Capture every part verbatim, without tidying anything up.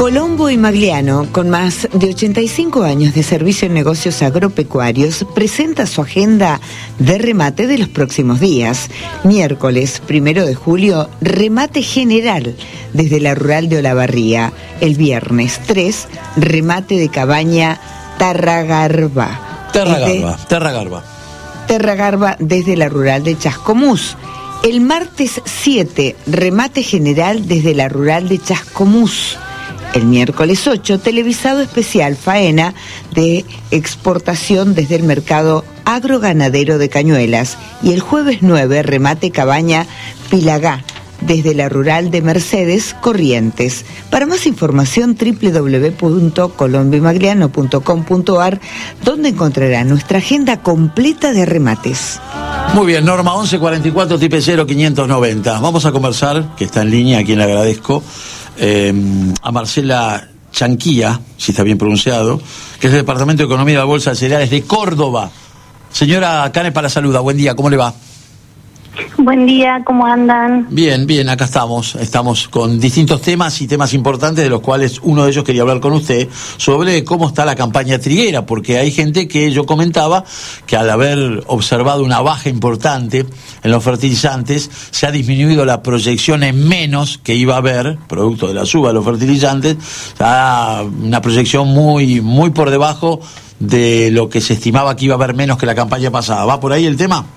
Colombo y Magliano, con más de ochenta y cinco años de servicio en negocios agropecuarios, presenta su agenda de remate de los próximos días. Miércoles primero de julio, remate general desde la rural de Olavarría. El viernes tres, remate de cabaña Tarragarba. Tarragarba, Tarragarba. Tarragarba desde la rural de Chascomús. El martes siete, remate general desde la rural de Chascomús. El miércoles ocho, televisado especial faena de exportación desde el mercado agroganadero de Cañuelas. Y el jueves nueve, remate cabaña Pilagá desde la rural de Mercedes, Corrientes. Para más información, doble u doble u doble u punto colombo y magliano punto com punto a r, donde encontrará nuestra agenda completa de remates. Muy bien, Norma once cuarenta y cuatro, tipe cero quinientos noventa. Vamos a conversar, que está en línea, a quien le agradezco, eh, a Marcela Chanquía, si está bien pronunciado, que es del Departamento de Economía de la Bolsa de Cereales de Córdoba. Señora Cane, para la saluda, buen día, ¿cómo le va? Buen día, ¿cómo andan? Bien, bien, acá estamos, estamos con distintos temas y temas importantes, de los cuales uno de ellos quería hablar con usted sobre cómo está la campaña triguera, porque hay gente que yo comentaba que al haber observado una baja importante en los fertilizantes, se ha disminuido la proyección en menos que iba a haber, producto de la suba de los fertilizantes, a una proyección muy, muy por debajo de lo que se estimaba que iba a haber menos que la campaña pasada. ¿Va por ahí el tema?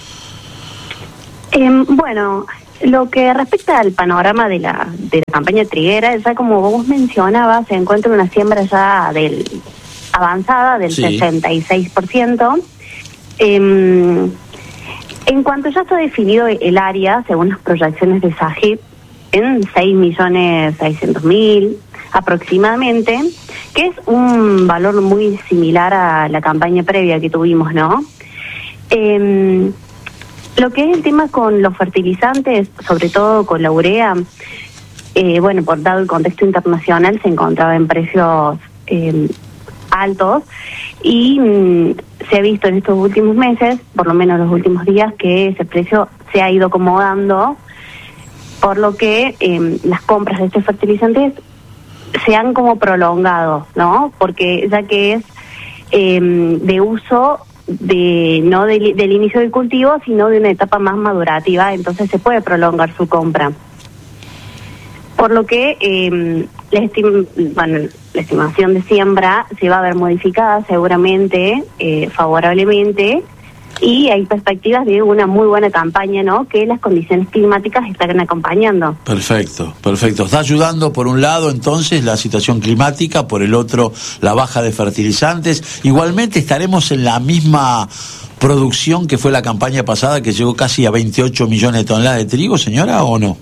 Eh, bueno, lo que respecta al panorama de la de la campaña triguera, ya como vos mencionabas, se encuentra una siembra ya del avanzada del sí. sesenta y seis por ciento. Eh, en cuanto ya está definido el área, según las proyecciones de SAGIP, en seis millones seiscientos mil aproximadamente, que es un valor muy similar a la campaña previa que tuvimos, ¿no? Eh, Lo que es el tema con los fertilizantes, sobre todo con la urea, eh, bueno, por dado el contexto internacional, se encontraba en precios eh, altos y mm, se ha visto en estos últimos meses, por lo menos los últimos días, que ese precio se ha ido acomodando, por lo que eh, las compras de estos fertilizantes se han como prolongado, ¿no? Porque ya que es eh, de uso de no de, del inicio del cultivo, sino de una etapa más madurativa, entonces se puede prolongar su compra. Por lo que eh, la, estim bueno, la estimación de siembra se va a ver modificada seguramente eh, favorablemente, y hay perspectivas de una muy buena campaña, ¿no? Que las condiciones climáticas están acompañando. Perfecto, perfecto. Está ayudando por un lado entonces la situación climática, por el otro la baja de fertilizantes. Igualmente estaremos en la misma producción que fue la campaña pasada, que llegó casi a veintiocho millones de toneladas de trigo, señora, ¿o no?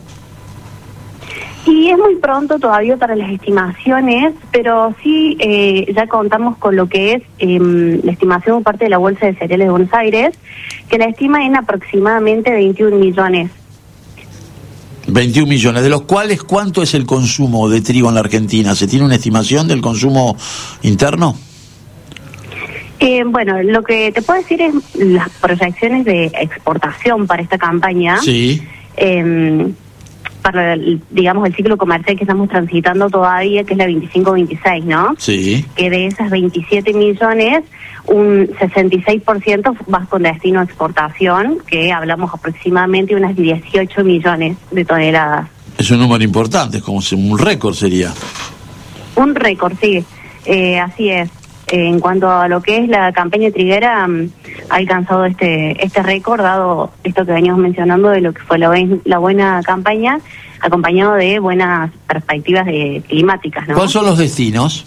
Y es muy pronto todavía para las estimaciones, pero sí eh, ya contamos con lo que es eh, la estimación por parte de la Bolsa de Cereales de Buenos Aires, que la estima en aproximadamente veintiún millones. veintiún millones, de los cuales, ¿cuánto es el consumo de trigo en la Argentina? ¿Se tiene una estimación del consumo interno? Eh, bueno, lo que te puedo decir es las proyecciones de exportación para esta campaña. Sí. Eh, para, el, digamos, el ciclo comercial que estamos transitando todavía, que es la veinticinco veintiséis, ¿no? Sí. Que de esas veintisiete millones, un sesenta y seis por ciento va con destino a exportación, que hablamos aproximadamente de unas dieciocho millones de toneladas. Es un número importante, es como un récord sería. Un récord, sí, eh, así es. Eh, en cuanto a lo que es la campaña triguera, um, ha alcanzado este este récord, dado esto que veníamos mencionando de lo que fue la, la buena campaña, acompañado de buenas perspectivas de climáticas, ¿no? ¿Cuáles son los destinos?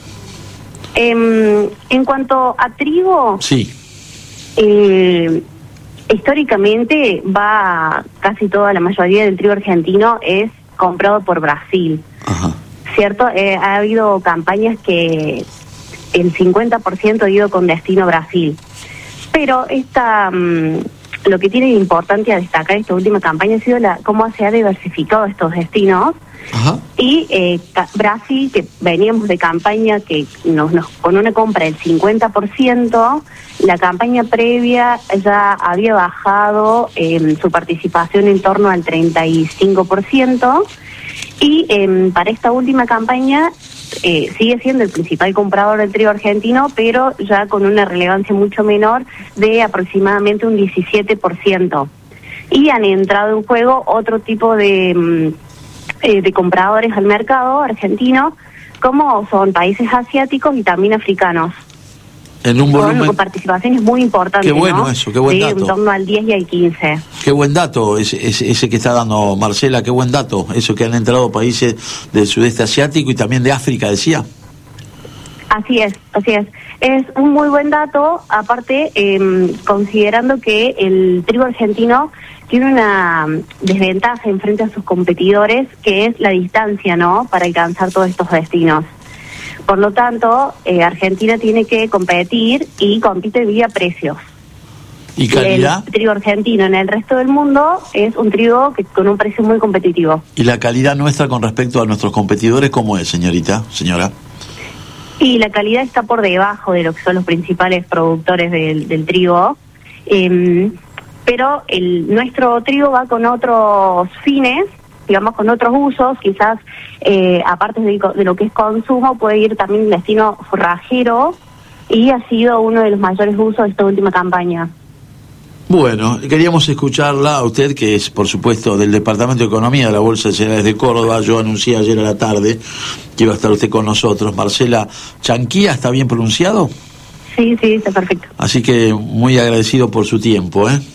Eh, en cuanto a trigo, sí. Eh, históricamente va casi toda la mayoría del trigo argentino es comprado por Brasil. Ajá. ¿Cierto? Eh, ha habido campañas que el cincuenta por ciento ha ido con destino a Brasil. Pero esta, um, lo que tiene de importante a destacar esta última campaña ha sido la cómo se ha diversificado estos destinos. Ajá. Y eh, Brasil, que veníamos de campaña que nos, nos con una compra del cincuenta por ciento, la campaña previa ya había bajado eh, su participación en torno al treinta y cinco por ciento, Y eh, para esta última campaña eh, sigue siendo el principal comprador del trigo argentino, pero ya con una relevancia mucho menor de aproximadamente un diecisiete por ciento. Y han entrado en juego otro tipo de, eh, de compradores al mercado argentino, como son países asiáticos y también africanos. En un volumen... Con participaciones muy importantes. Qué bueno, ¿no? eso, qué buen sí, dato. En torno al diez y al quince. Qué buen dato ese, ese, ese que está dando Marcela, qué buen dato. Eso que han entrado países del sudeste asiático y también de África, decía. Así es, así es. Es un muy buen dato, aparte, eh, considerando que el trigo argentino tiene una desventaja en frente a sus competidores, que es la distancia, ¿no?, para alcanzar todos estos destinos. Por lo tanto, eh, Argentina tiene que competir y compite vía precios. ¿Y calidad? El trigo argentino en el resto del mundo es un trigo que con un precio muy competitivo. ¿Y la calidad nuestra con respecto a nuestros competidores cómo es, señorita, señora? Y la calidad está por debajo de lo que son los principales productores del, del trigo, eh, pero el nuestro trigo va con otros fines, digamos, con otros usos, quizás eh, aparte de, de lo que es consumo, puede ir también en destino forrajero, y ha sido uno de los mayores usos de esta última campaña. Bueno, queríamos escucharla a usted, que es, por supuesto, del Departamento de Economía de la Bolsa de Cereales de Córdoba. Yo anuncié ayer a la tarde que iba a estar usted con nosotros. Marcela Chanquía, ¿está bien pronunciado? Sí, sí, está perfecto. Así que muy agradecido por su tiempo, ¿eh?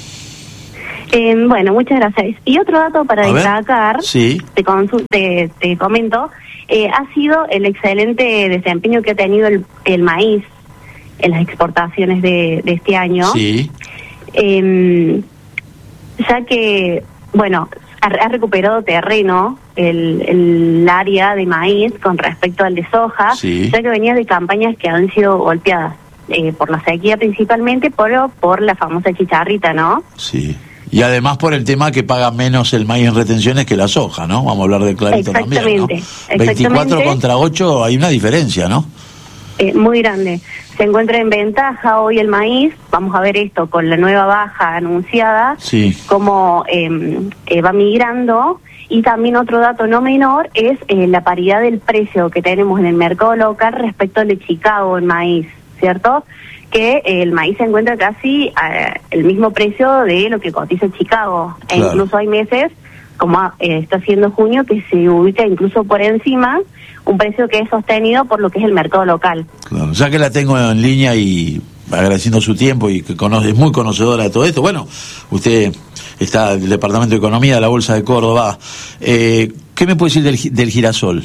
Eh, bueno, muchas gracias. Y otro dato para a destacar, ver, sí. te, consu- te, te comento, eh, ha sido el excelente desempeño que ha tenido el, el maíz en las exportaciones de, de este año. Sí. Eh, ya que, bueno, ha, ha recuperado terreno el, el área de maíz con respecto al de soja, sí. ya que venía de campañas que han sido golpeadas eh, por la sequía principalmente, pero por la famosa chicharrita, ¿no? Sí. Y además por el tema que paga menos el maíz en retenciones que la soja, ¿no? Vamos a hablar de clarito también, ¿no? Exactamente. veinticuatro contra ocho, hay una diferencia, ¿no? Eh, muy grande. Se encuentra en ventaja hoy el maíz. Vamos a ver esto con la nueva baja anunciada, sí. cómo eh, eh, va migrando. Y también otro dato no menor es eh, la paridad del precio que tenemos en el mercado local respecto al de Chicago en maíz, ¿cierto? Que eh, el maíz se encuentra casi eh, el mismo precio de lo que cotiza Chicago. Claro. E incluso hay meses, como eh, está haciendo junio, que se ubica incluso por encima, un precio que es sostenido por lo que es el mercado local. Claro, ya que la tengo en línea y agradeciendo su tiempo y que conoce, es muy conocedora de todo esto, bueno, usted está del Departamento de Economía de la Bolsa de Córdoba, eh, ¿qué me puede decir del, del girasol?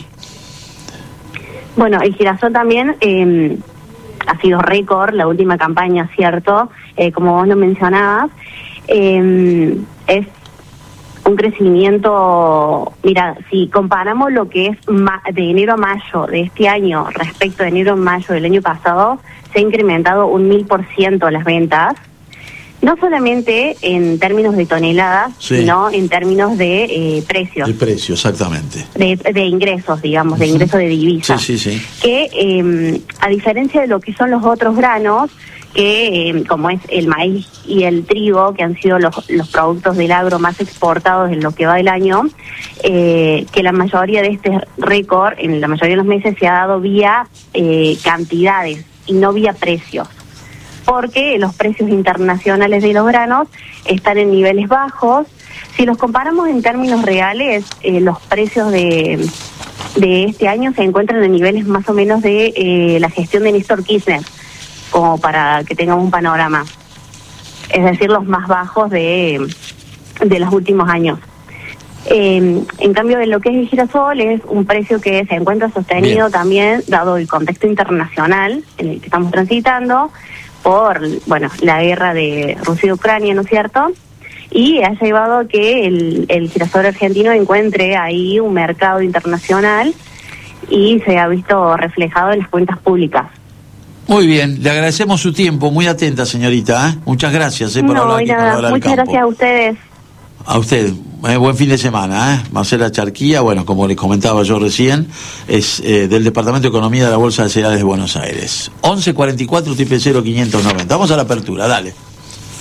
Bueno, el girasol también eh, ha sido récord, la última campaña, ¿cierto? Eh, como vos lo mencionabas, eh, es un crecimiento, mira, si comparamos lo que es ma- de enero a mayo de este año respecto de enero a mayo del año pasado, se ha incrementado un mil por ciento las ventas, no solamente en términos de toneladas, sí. sino en términos de eh, precios. El precio, exactamente. De, de ingresos, digamos, de ingresos de divisas. Sí, sí, sí. Que eh, a diferencia de lo que son los otros granos, que eh, como es el maíz y el trigo, que han sido los, los productos del agro más exportados en lo que va del año, eh, que la mayoría de este récord, en la mayoría de los meses, se ha dado vía eh, cantidades y no vía precios, porque los precios internacionales de los granos están en niveles bajos. Si los comparamos en términos reales, eh, los precios de, de este año se encuentran en niveles más o menos de eh, la gestión de Néstor Kirchner, como para que tengamos un panorama, es decir, los más bajos de, de los últimos años. Eh, en cambio, de lo que es el girasol, es un precio que se encuentra sostenido Bien. también, dado el contexto internacional en el que estamos transitando, por, bueno, la guerra de Rusia y Ucrania, ¿no es cierto? Y ha llevado a que el, el girasol argentino encuentre ahí un mercado internacional y se ha visto reflejado en las cuentas públicas. Muy bien, le agradecemos su tiempo, muy atenta, señorita, ¿eh? Muchas gracias eh, por no, hablar aquí, nada, por hablar muchas gracias a ustedes. A usted, eh, buen fin de semana, ¿eh? Marcela Chanquía, bueno, como les comentaba yo recién, es eh, del Departamento de Economía de la Bolsa de Cereales de Buenos Aires. once cuarenta y cuatro, triple cero, quinientos noventa. Vamos a la apertura, dale.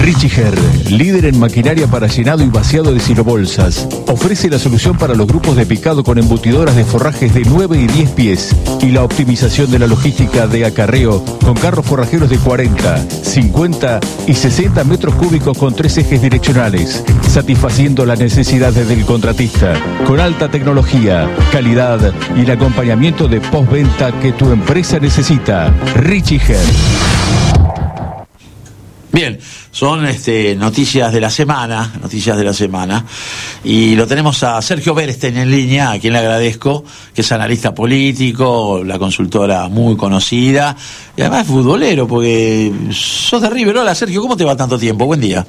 Richiger, líder en maquinaria para llenado y vaciado de silobolsas, ofrece la solución para los grupos de picado con embutidoras de forrajes de nueve y diez pies y la optimización de la logística de acarreo con carros forrajeros de cuarenta, cincuenta y sesenta metros cúbicos con tres ejes direccionales, satisfaciendo las necesidades del contratista, con alta tecnología, calidad y el acompañamiento de postventa que tu empresa necesita. Richiger. Bien, son este, noticias de la semana, noticias de la semana, y lo tenemos a Sergio Berestein en línea, a quien le agradezco, que es analista político, la consultora muy conocida, y además futbolero, porque sos de River. Hola Sergio, ¿cómo te va tanto tiempo? Buen día.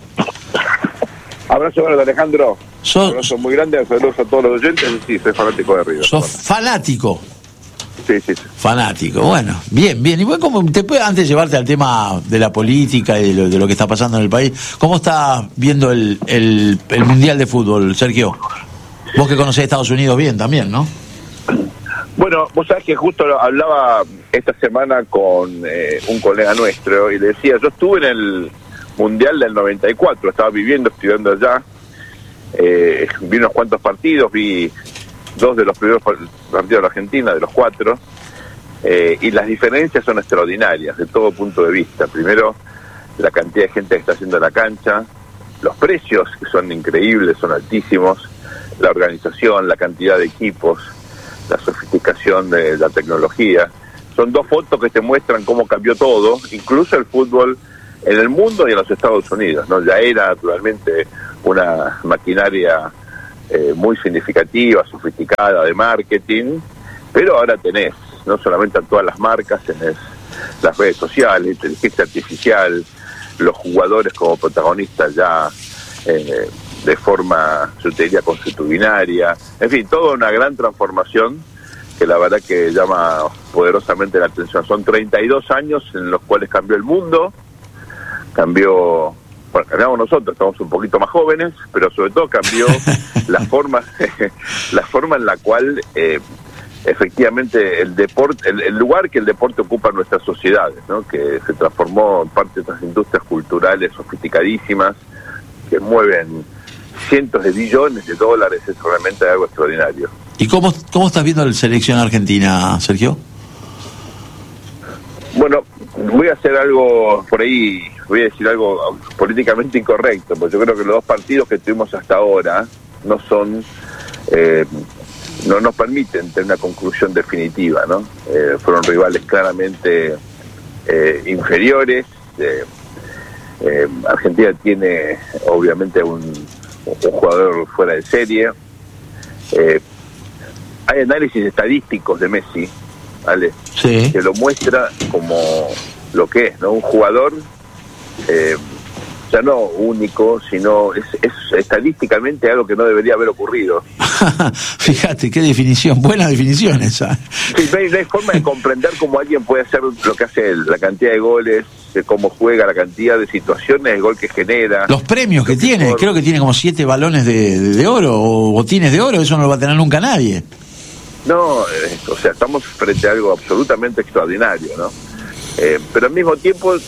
Abrazo grande, Alejandro. Sos... Abrazo muy grande, saludos a todos los oyentes. Sí, soy fanático de River. Sos fanático. Sí, sí, sí. Fanático, bueno, bien, bien. Y bueno, ¿cómo te puede, antes de llevarte al tema de la política y de lo, de lo que está pasando en el país, ¿cómo estás viendo el, el, el Mundial de Fútbol, Sergio? Vos que conocés Estados Unidos bien también, ¿no? Bueno, vos sabés que justo hablaba esta semana con eh, un colega nuestro y le decía, yo estuve en el Mundial del noventa y cuatro, estaba viviendo, estudiando allá, eh, vi unos cuantos partidos, vi dos de los primeros partidos de la Argentina, de los cuatro, eh, y las diferencias son extraordinarias, de todo punto de vista. Primero, la cantidad de gente que está haciendo la cancha, los precios, que son increíbles, son altísimos, la organización, la cantidad de equipos, la sofisticación de la tecnología. Son dos fotos que te muestran cómo cambió todo, incluso el fútbol en el mundo y en los Estados Unidos, ¿no? Ya era naturalmente una maquinaria Eh, muy significativa, sofisticada de marketing, pero ahora tenés no solamente a todas las marcas, tenés las redes sociales, inteligencia artificial, los jugadores como protagonistas ya eh, de forma, yo te diría, consuetudinaria, en fin, toda una gran transformación que la verdad que llama poderosamente la atención. Son treinta y dos años en los cuales cambió el mundo, cambió... Bueno, cambiamos nosotros, estamos un poquito más jóvenes, pero sobre todo cambió la forma la forma en la cual eh, efectivamente el deporte, el, el lugar que el deporte ocupa en nuestras sociedades, ¿no? Que se transformó en parte de estas industrias culturales sofisticadísimas que mueven cientos de billones de dólares. Es realmente algo extraordinario. ¿Y cómo, cómo estás viendo la selección argentina, Sergio? Bueno, voy a hacer algo por ahí, voy a decir algo políticamente incorrecto, porque yo creo que los dos partidos que tuvimos hasta ahora no son, eh, no nos permiten tener una conclusión definitiva, ¿no? Eh, fueron rivales claramente eh, inferiores. Eh, eh, Argentina tiene obviamente un, un jugador fuera de serie. Eh, hay análisis estadísticos de Messi, ¿vale? Sí. Que lo muestra como lo que es, ¿no? Un jugador eh, ya no único, sino es, es estadísticamente algo que no debería haber ocurrido. Fíjate, qué definición, buena definición esa. Sí, no hay, no hay forma de comprender cómo alguien puede hacer lo que hace él, la cantidad de goles, de cómo juega, la cantidad de situaciones de gol que genera. Los premios que, que tiene, por... creo que tiene como siete balones de, de, de oro o botines de oro, eso no lo va a tener nunca nadie. No, eh, o sea, estamos frente a algo absolutamente extraordinario, ¿no? Eh, pero al mismo tiempo,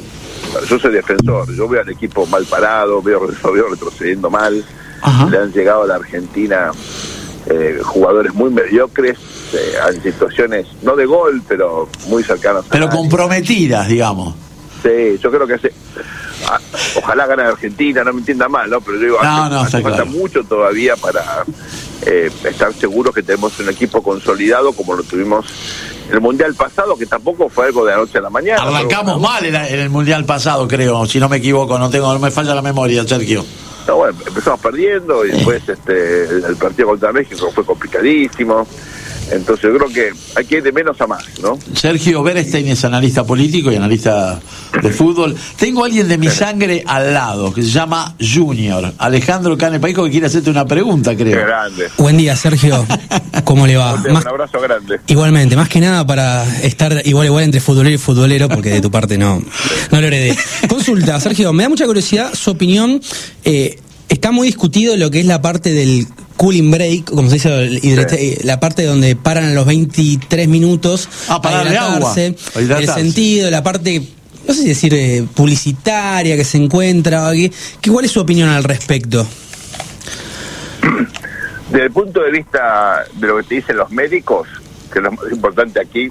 yo soy defensor, yo veo al equipo mal parado, veo, lo veo retrocediendo mal. Ajá. Le han llegado a la Argentina eh, jugadores muy mediocres, eh, en situaciones, no de gol, pero muy cercanas. Pero comprometidas, digamos. Sí, yo creo que se, ah, ojalá gane Argentina, no me entienda mal, ¿no? Pero yo digo, no, hace, no, hace falta claro. mucho todavía para eh, estar seguros que tenemos un equipo consolidado como lo tuvimos en el Mundial pasado, que tampoco fue algo de la noche a la mañana. Arrancamos pero, mal en, en el Mundial pasado, creo, si no me equivoco, no tengo, no me falla la memoria, Sergio. No, bueno, empezamos perdiendo y después este el partido contra México fue complicadísimo. Entonces yo creo que hay que ir de menos a más, ¿no? Sergio Berestein es analista político y analista de fútbol. Tengo a alguien de mi sangre al lado que se llama Junior, Alejandro Canepaico, que quiere hacerte una pregunta, creo. Qué grande. Buen día, Sergio. ¿Cómo le va? Un Más... abrazo grande. Igualmente, más que nada para estar igual igual entre futbolero y futbolero, porque de tu parte no, no lo heredé. Consulta, Sergio, me da mucha curiosidad su opinión. Eh, está muy discutido lo que es la parte del cooling break, como se dice, sí. La parte donde paran a los veintitrés minutos ah, para darle agua, el sentido, la parte no sé si decir eh, publicitaria que se encuentra, que, que, ¿cuál es su opinión al respecto? Desde el punto de vista de lo que te dicen los médicos, que es lo más importante aquí,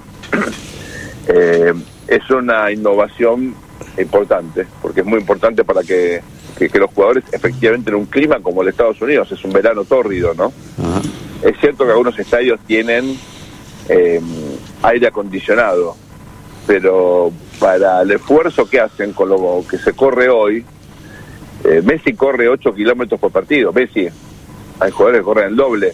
eh, es una innovación importante, porque es muy importante para que, que, que los jugadores efectivamente en un clima como el de Estados Unidos, es un verano tórrido, ¿no? Uh-huh. Es cierto que algunos estadios tienen eh, aire acondicionado, pero para el esfuerzo que hacen con lo que se corre hoy, eh, Messi corre ocho kilómetros por partido, Messi, hay jugadores que corren el doble.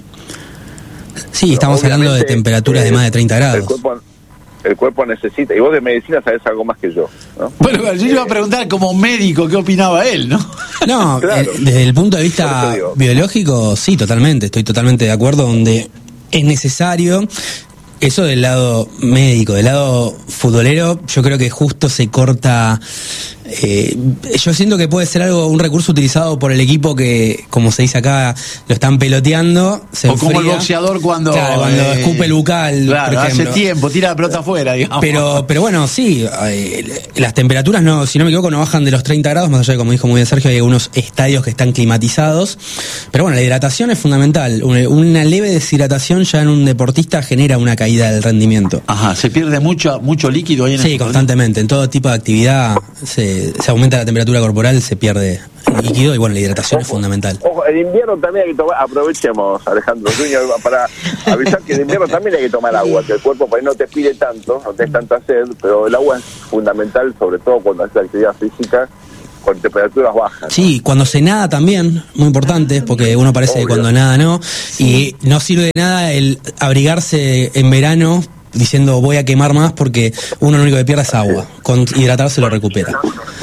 Sí, estamos Obviamente, hablando de temperaturas eh, de más de treinta grados. El cuerpo, el cuerpo necesita, y vos de medicina sabés algo más que yo, ¿no? Bueno, yo iba a preguntar como médico qué opinaba él, ¿no? No, claro. eh, desde el punto de vista biológico, sí, totalmente, estoy totalmente de acuerdo, donde es necesario. Eso del lado médico, del lado futbolero, yo creo que justo se corta. Eh, yo siento que puede ser algo, un recurso utilizado por el equipo que, como se dice acá, lo están peloteando. Se o como el boxeador cuando, claro, cuando eh, escupe el bucal. Claro, por ejemplo. Hace tiempo, tira la pelota afuera, digamos. Pero, pero bueno, sí, eh, las temperaturas, no, si no me equivoco, no bajan de los treinta grados, más allá de, como dijo muy bien Sergio, hay algunos estadios que están climatizados. Pero bueno, la hidratación es fundamental. Una, una leve deshidratación ya en un deportista genera una caída del rendimiento. Ajá, se pierde mucho, mucho líquido ahí en Sí, el constantemente. En todo tipo de actividad se, se aumenta la temperatura corporal, se pierde el líquido y bueno, la hidratación ojo, es fundamental. Ojo, el invierno también hay que tomar, aprovechemos, Alejandro Junior, para avisar que el invierno también hay que tomar agua, que el cuerpo por ahí no te pide tanto, no te es tanta sed, pero el agua es fundamental, sobre todo cuando haces actividad física con temperaturas bajas. Sí, ¿no? Cuando se nada también, muy importante, porque uno parece Obvio. que cuando nada no, y no sirve de nada el abrigarse en verano diciendo voy a quemar más, porque uno lo único que pierde es agua, con hidratarse lo recupera.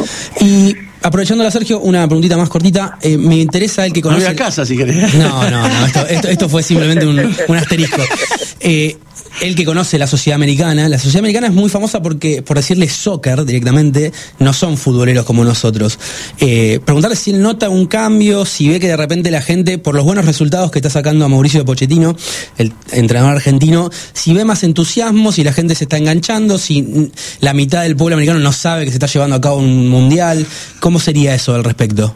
Y aprovechando a Sergio, una preguntita más cortita, eh, me interesa el que conoce... No voy a casa si querés. No, no, no, esto, esto, esto fue simplemente un, un asterisco. Eh, el que conoce la sociedad americana, la sociedad americana es muy famosa porque, por decirle soccer directamente, no son futboleros como nosotros. Eh, preguntarle si él nota un cambio, si ve que de repente la gente, por los buenos resultados que está sacando a Mauricio Pochettino, el entrenador argentino, si ve más entusiasmo, si la gente se está enganchando, si la mitad del pueblo americano no sabe que se está llevando a cabo un mundial. ¿Cómo sería eso al respecto?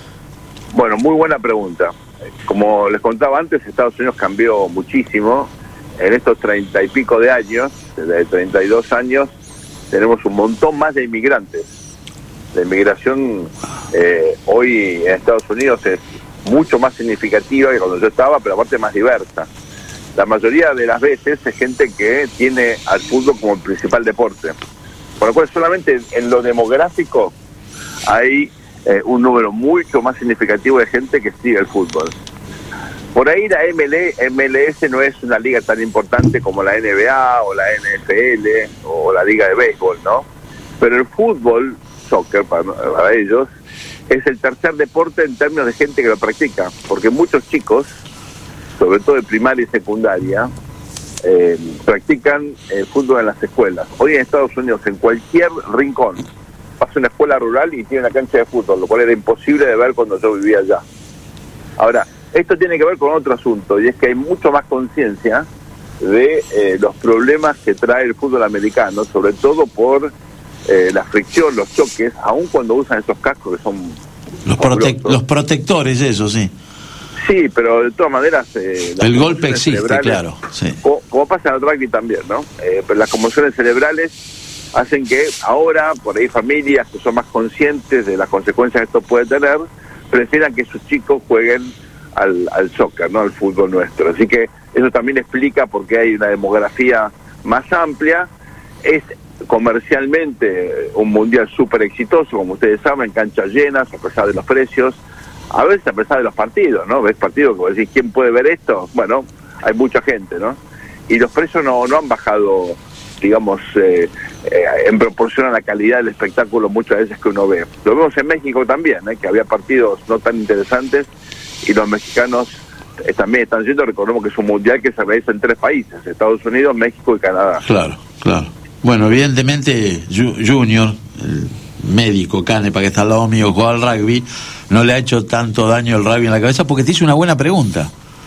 Bueno, muy buena pregunta. Como les contaba antes, Estados Unidos cambió muchísimo. En estos treinta y pico de años, desde treinta y dos años, tenemos un montón más de inmigrantes. La inmigración eh, hoy en Estados Unidos es mucho más significativa que cuando yo estaba, pero aparte más diversa. La mayoría de las veces es gente que tiene al fútbol como el principal deporte. Por lo cual solamente en lo demográfico hay eh, un número mucho más significativo de gente que sigue el fútbol. Por ahí la M L S no es una liga tan importante como la N B A o la N F L o la liga de béisbol, ¿no? Pero el fútbol, soccer para, para ellos, es el tercer deporte en términos de gente que lo practica, porque muchos chicos, sobre todo de primaria y secundaria, eh, practican el fútbol en las escuelas. Hoy en Estados Unidos, en cualquier rincón, pasa una escuela rural y tiene una cancha de fútbol, lo cual era imposible de ver cuando yo vivía allá. Ahora, esto tiene que ver con otro asunto, y es que hay mucho más conciencia de eh, los problemas que trae el fútbol americano, sobre todo por eh, la fricción, los choques, aun cuando usan esos cascos que son... Los, prote los protectores, eso, sí. Sí, pero de todas maneras... Eh, el golpe existe, claro. Sí. Como, como pasa en el rugby también, ¿no? Eh, pero las conmociones cerebrales hacen que ahora, por ahí familias que son más conscientes de las consecuencias que esto puede tener, prefieran que sus chicos jueguen Al, al soccer, ¿no? Al fútbol nuestro. Así que eso también explica por qué hay una demografía más amplia. Es comercialmente un mundial súper exitoso, como ustedes saben, canchas llenas, a pesar de los precios, a veces a pesar de los partidos, ¿no? Ves partidos que vos decís, ¿quién puede ver esto? Bueno, hay mucha gente, ¿no? Y los precios no, no han bajado, digamos, eh, eh, en proporción a la calidad del espectáculo muchas veces que uno ve. Lo vemos en México también, ¿eh? Que había partidos no tan interesantes, y los mexicanos eh, también están yendo. Recordemos que es un mundial que se realiza en tres países, Estados Unidos, México y Canadá. Claro, claro. Bueno, evidentemente Junior, el médico Canepa que está al lado mío, juega al rugby, no le ha hecho tanto daño el rugby en la cabeza porque te hizo una buena pregunta.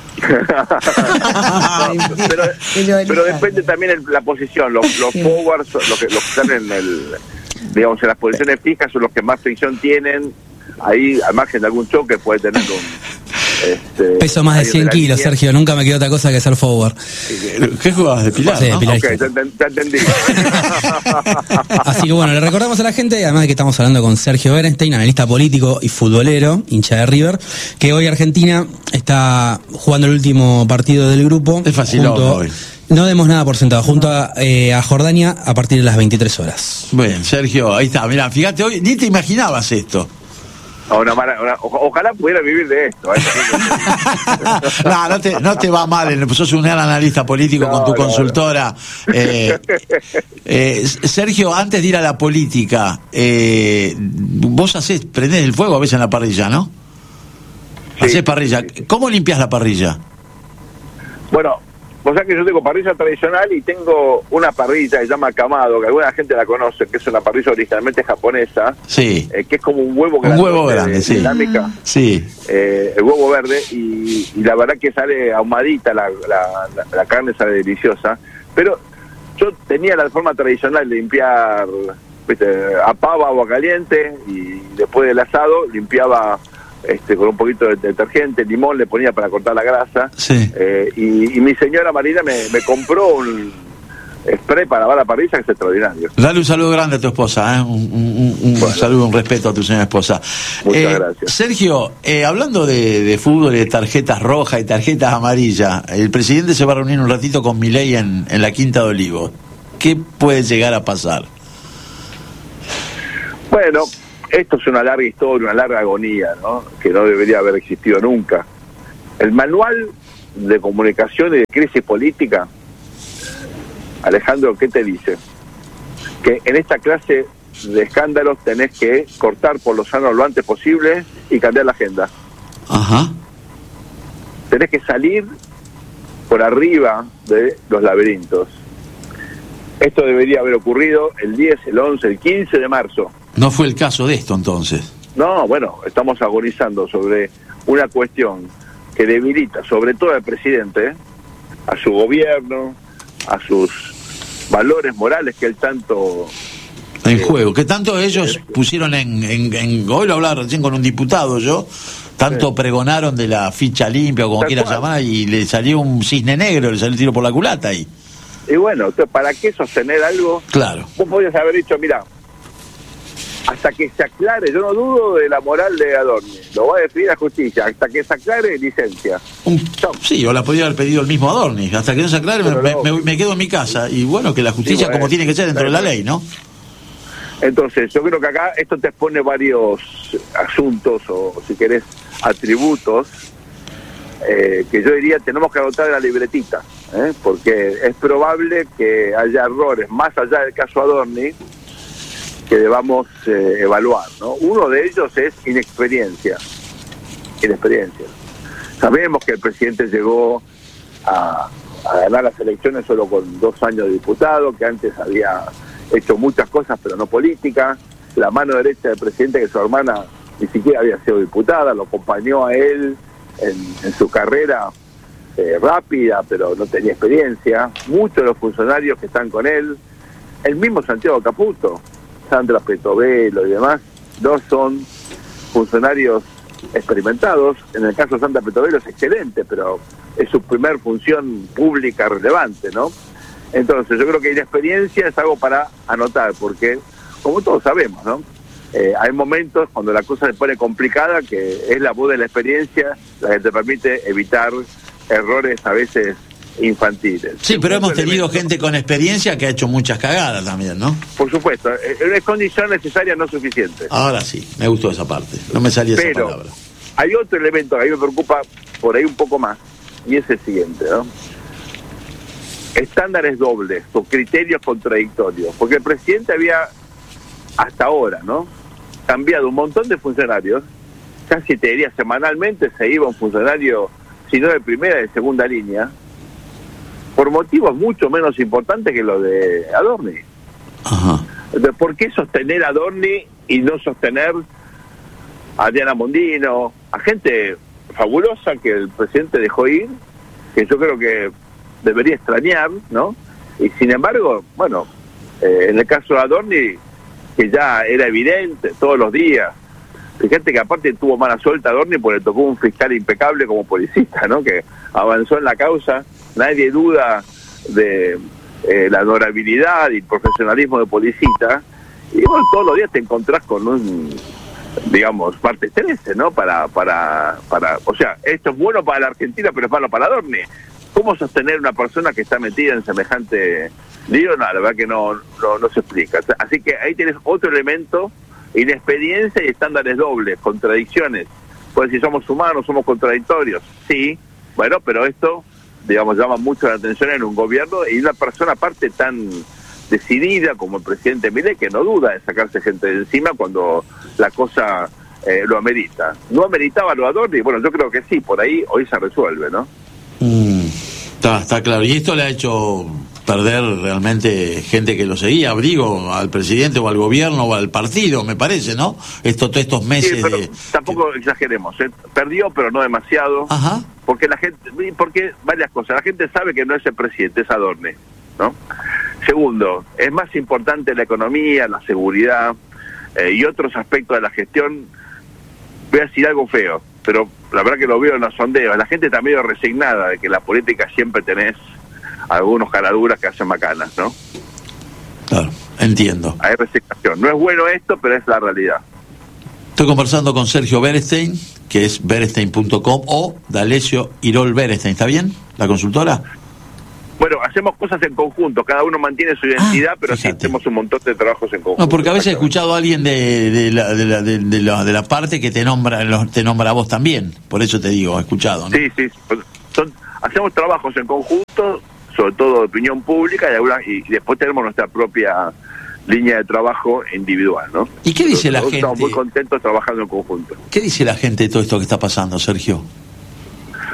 pero, pero depende también el, la posición, los, los forwards, los que, los que están en el digamos, en las posiciones fijas son los que más fricción tienen. Ahí, al margen de algún choque, puede tener un... Este, Peso más de cien kilos, Sergio, nunca me quedó otra cosa que ser forward. ¿Qué jugabas? ¿De Pilar? Sí, de ¿no? Pilar. Ok, te, te, te entendí. Así que bueno, le recordamos a la gente, además de que estamos hablando con Sergio Berenstein, analista político y futbolero, hincha de River, que hoy Argentina está jugando el último partido del grupo. Es fácil hoy. No demos nada por sentado, junto a, eh, a Jordania a partir de las veintitrés horas. Bueno, Sergio, ahí está. Mirá, fíjate, hoy ni te imaginabas esto. Una mara, una, o, ojalá pudiera vivir de esto. ¿eh? no, no te, no te va mal, sos un gran analista político no, con tu no, consultora. No. Eh, eh, Sergio, antes de ir a la política, eh, vos hacés, prendés el fuego a veces en la parrilla, ¿no? Sí, hacés parrilla. Sí, sí. ¿Cómo limpias la parrilla? Bueno, vos sabés que yo tengo parrilla tradicional y tengo una parrilla que se llama Kamado, que alguna gente la conoce, que es una parrilla originalmente japonesa, sí, eh, que es como un huevo grande, un huevo grande, de, sí, dinámica, sí, eh, el huevo verde y, y la verdad que sale ahumadita, la, la, la, la carne sale deliciosa, pero yo tenía la forma tradicional de limpiar, ¿viste? Apaba agua caliente y después del asado limpiaba Este, con un poquito de detergente, limón, le ponía para cortar la grasa. Sí. Eh, y, y mi señora Marina me, me compró un spray para lavar la parrilla que es extraordinario. Dale un saludo grande a tu esposa, ¿eh? un, un, un bueno. saludo, un respeto a tu señora esposa. Muchas eh, gracias. Sergio, eh, hablando de, de fútbol, de tarjetas rojas y tarjetas amarillas, el presidente se va a reunir un ratito con Milei en, en la Quinta de Olivos. ¿Qué puede llegar a pasar? Bueno, esto es una larga historia, una larga agonía, ¿no? Que no debería haber existido nunca. El manual de comunicación y de crisis política, Alejandro, ¿qué te dice? Que en esta clase de escándalos tenés que cortar por lo sano lo antes posible y cambiar la agenda. Ajá. Tenés que salir por arriba de los laberintos. Esto debería haber ocurrido el diez, el once, el quince de marzo. No fue el caso de esto, entonces. No, bueno, estamos agonizando sobre una cuestión que debilita sobre todo al presidente, a su gobierno, a sus valores morales que él tanto... En eh, juego, que tanto ellos eh, pusieron en, en, en... Hoy lo hablaba recién con un diputado yo, tanto sí. pregonaron de la ficha limpia, o como quieras llamar, y le salió un cisne negro, le salió el tiro por la culata ahí. Y bueno, entonces, ¿para qué sostener algo? Claro. Vos podrías haber dicho, mira, hasta que se aclare, yo no dudo de la moral de Adorni, lo va a definir la justicia, hasta que se aclare, licencia. Un, sí, o la podría haber pedido el mismo Adorni, hasta que no se aclare me, no, me, me quedo en mi casa, y bueno, que la justicia sí, bueno, como tiene que ser dentro de la ley, ¿no? Entonces, yo creo que acá esto te expone varios asuntos, o si querés, atributos, eh, que yo diría tenemos que anotar en la libretita, ¿eh? Porque es probable que haya errores, más allá del caso Adorni, que debamos eh, evaluar, ¿no? Uno de ellos es inexperiencia. Inexperiencia. Sabemos que el presidente llegó a, a ganar las elecciones solo con dos años de diputado, que antes había hecho muchas cosas, pero no política. La mano derecha del presidente, que su hermana ni siquiera había sido diputada, lo acompañó a él en, en su carrera eh, rápida, pero no tenía experiencia. Muchos de los funcionarios que están con él, el mismo Santiago Caputo, Sandra Petovelo y demás, no son funcionarios experimentados. En el caso de Sandra Petovelo es excelente, pero es su primer función pública relevante, ¿no? Entonces yo creo que inexperiencia es algo para anotar, porque como todos sabemos, ¿no? Eh, hay momentos cuando la cosa se pone complicada que es la voz de la experiencia la que te permite evitar errores a veces infantiles. Sí, pero hemos tenido gente con experiencia que ha hecho muchas cagadas también, ¿no? Por supuesto, es condición necesaria, no suficiente. Ahora sí, me gustó esa parte, no me salía esa pero palabra. Hay otro elemento que a mí me preocupa por ahí un poco más, y es el siguiente, ¿no? Estándares dobles o criterios contradictorios, porque el presidente había, hasta ahora, ¿no?, cambiado un montón de funcionarios, casi te diría semanalmente se iba un funcionario, si no de primera, de segunda línea, por motivos mucho menos importantes que los de Adorni. Ajá. Entonces, ¿por qué sostener a Adorni y no sostener a Diana Mondino, a gente fabulosa que el presidente dejó ir, que yo creo que debería extrañar, ¿no? Y sin embargo, bueno, eh, en el caso de Adorni, que ya era evidente todos los días. Fíjate que aparte tuvo mala suelta Adorni porque le tocó un fiscal impecable como policista, ¿no? Que avanzó en la causa, nadie duda de eh, la honorabilidad y profesionalismo de policista, y bueno, todos los días te encontrás con un, digamos, parte trece, ¿no? Para, para, para, o sea, esto es bueno para la Argentina, pero es malo para Adorni. ¿Cómo sostener una persona que está metida en semejante lío? No, la verdad que no, no, no se explica. Así que ahí tienes otro elemento: inexperiencia y estándares dobles, contradicciones. Pues si somos humanos, somos contradictorios. Sí, bueno, pero esto, digamos, llama mucho la atención en un gobierno y una persona aparte tan decidida como el presidente Milei, que no duda en sacarse gente de encima cuando la cosa eh, lo amerita. ¿No ameritaba lo Adorni? Bueno, yo creo que sí, por ahí hoy se resuelve, ¿no? Mm, está, está claro. Y esto le ha hecho perder realmente gente que lo seguía, abrigo al presidente o al gobierno o al partido, me parece, ¿no? Esto, todos estos meses. Sí, pero de... tampoco exageremos, ¿eh? Perdió, pero no demasiado. Ajá. Porque la gente, porque varias cosas, la gente sabe que no es el presidente, es Adorni, ¿no? Segundo, es más importante la economía, la seguridad eh, y otros aspectos de la gestión. Voy a decir algo feo, pero la verdad que lo veo en los sondeos. La gente está medio resignada de que en la política siempre tenés algunos caraduras que hacen bacanas, ¿no? Claro, entiendo. Hay resignación. No es bueno esto, pero es la realidad. Estoy conversando con Sergio Berestein, que es berestein punto com, o D'Alessio Irol Berestein. ¿Está bien la consultora? Bueno, hacemos cosas en conjunto, cada uno mantiene su identidad, ah, pero fíjate. Sí hacemos un montón de trabajos en conjunto. No, porque a veces he escuchado a alguien de, de, la, de, la, de, de, la, de la parte que te nombra te nombra a vos también, por eso te digo, he escuchado, ¿no? Sí, sí, son, hacemos trabajos en conjunto, sobre todo de opinión pública, y, alguna, y después tenemos nuestra propia línea de trabajo individual, ¿no? ¿Y qué dice la gente? Estamos muy contentos trabajando en conjunto. ¿Qué dice la gente de todo esto que está pasando, Sergio?